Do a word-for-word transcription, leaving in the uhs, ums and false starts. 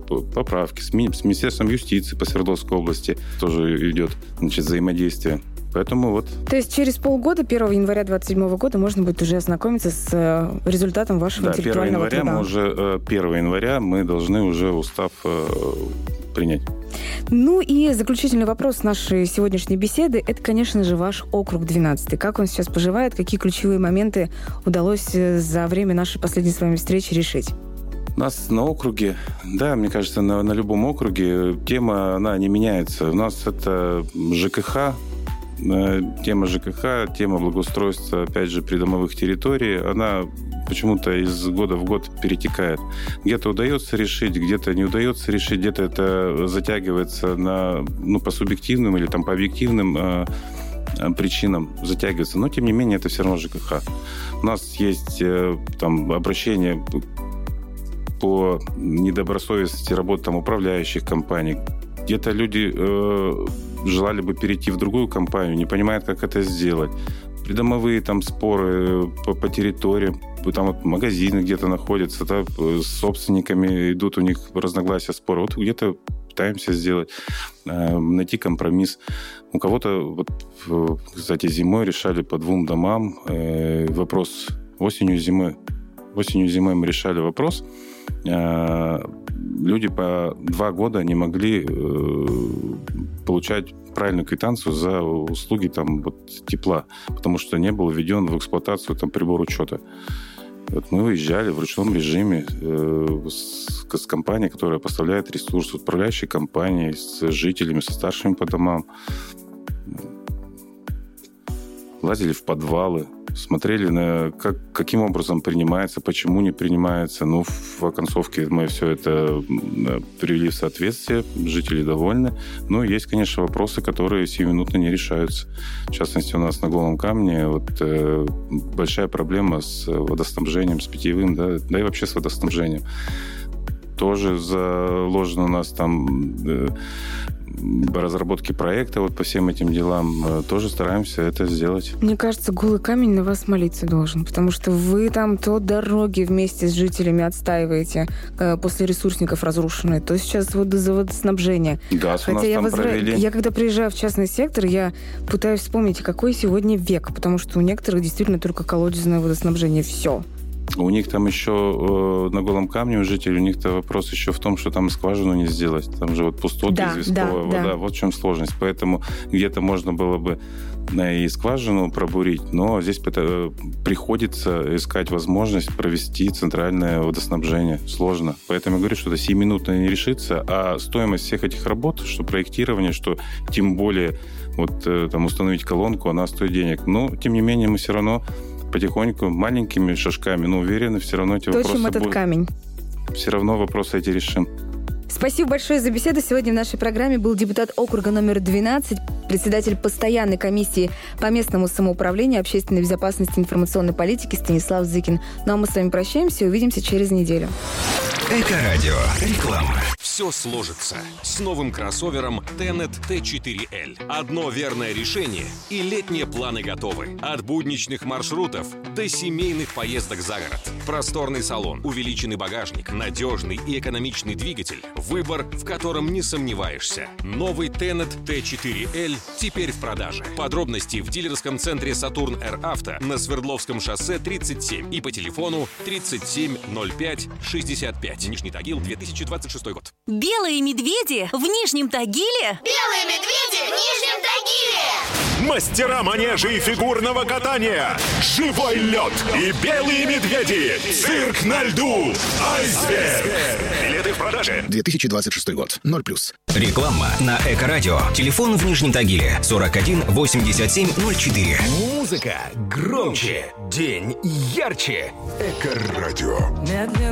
поправки. С, ми- с Министерством юстиции по Свердловской области тоже идет, значит, взаимодействие. Поэтому вот. То есть через полгода, первого января двадцать седьмого года, можно будет уже ознакомиться с результатом вашего да, интеллектуального первого января труда. Мы уже, первого января мы должны уже устав принять. Ну и заключительный вопрос нашей сегодняшней беседы – это, конечно же, ваш округ двенадцатый. Как он сейчас поживает? Какие ключевые моменты удалось за время нашей последней с вами встречи решить? У нас на округе, да, мне кажется, на, на любом округе тема, она не меняется. У нас это ЖКХ, тема ЖКХ, тема благоустройства, опять же, придомовых территорий, она почему-то из года в год перетекает. Где-то удается решить, где-то не удается решить, где-то это затягивается на, ну, по субъективным или там, по объективным э, причинам затягивается. Но, тем не менее, это все равно ЖКХ. У нас есть э, там обращение по недобросовестности работы там, управляющих компаний. Где-то люди э, желали бы перейти в другую компанию, не понимают, как это сделать. Придомовые там споры по, по территориям, там вот магазины где-то находятся, да, с собственниками идут у них разногласия, споры. Вот где-то пытаемся сделать, э, найти компромисс. У кого-то, вот, кстати, зимой решали по двум домам э, вопрос осенью, зимой. Осенью, зимой мы решали вопрос. Э, люди по два года не могли э, получать правильную квитанцию за услуги там, вот, тепла, потому что не был введен в эксплуатацию там, прибор учета. Вот мы выезжали в ручном режиме э, с, с компанией, которая поставляет ресурс, управляющей компанией, с жителями, со старшими по домам. Лазили в подвалы, смотрели, на как, каким образом принимается, почему не принимается. Ну, в оконцовке мы все это привели в соответствие, жители довольны. Но есть, конечно, вопросы, которые сиюминутно не решаются. В частности, у нас на Голом Камне вот, э, большая проблема с водоснабжением, с питьевым, да, да и вообще с водоснабжением. Тоже заложено у нас там... Э, разработки проекта вот по всем этим делам, тоже стараемся это сделать. Мне кажется, Голый Камень на вас молиться должен, потому что вы там то дороги вместе с жителями отстаиваете после ресурсников разрушенные, то сейчас вот за водоснабжение. Газ у нас я там возра... провели. Я когда приезжаю в частный сектор, я пытаюсь вспомнить, какой сегодня век, потому что у некоторых действительно только колодезное водоснабжение. Все. У них там еще э, на Голом Камне у жителей, у них-то вопрос еще в том, что там скважину не сделать. Там же вот пустоты, да, известковая да, вода. Да. Вот в чем сложность. Поэтому где-то можно было бы и скважину пробурить, но здесь приходится искать возможность провести центральное водоснабжение. Сложно. Поэтому я говорю, что это сиюминутно не решится, а стоимость всех этих работ, что проектирование, что тем более вот там установить колонку, она стоит денег. Но, тем не менее, мы все равно потихоньку, маленькими шажками, но уверены, все равно эти Точим вопросы этот будут. камень. Все равно вопросы эти решим. Спасибо большое за беседу. Сегодня в нашей программе был депутат округа номер двенадцать, председатель постоянной комиссии по местному самоуправлению, общественной безопасности и информационной политики Станислав Зыкин. Ну а мы с вами прощаемся и увидимся через неделю. Эко-радио. Реклама. Все сложится с новым кроссовером Tenet ти четыре эл. Одно верное решение, и летние планы готовы. От будничных маршрутов до семейных поездок за город. Просторный салон, увеличенный багажник, надежный и экономичный двигатель. Выбор, в котором не сомневаешься. Новый Tenet ти четыре эл теперь в продаже. Подробности в дилерском центре «Сатурн Р Авто» на Свердловском шоссе тридцать семь и по телефону тридцать семь ноль пять шестьдесят пять. Нижний Тагил, две тысячи двадцать шестой год. Белые медведи в Нижнем Тагиле? Белые медведи в Нижнем Тагиле! Мастера манежа и фигурного катания, живой лед и белые медведи, цирк на льду, Айсберг. Билеты в продаже. две тысячи двадцать шестой год. ноль плюс. Реклама на Эко-радио. Телефон в Нижнем Тагиле сорок один восемьдесят семь ноль четыре. Музыка громче, день ярче. Эко-радио.